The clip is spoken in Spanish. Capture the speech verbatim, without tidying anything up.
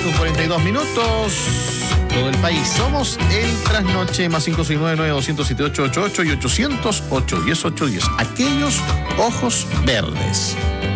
con cuarenta y dos minutos. Todo el país. Somos el Trasnoche, más cinco seis nueve, nueve dos cero siete ocho ocho ocho y ochocientos ocho diez ocho diez. Aquellos ojos verdes.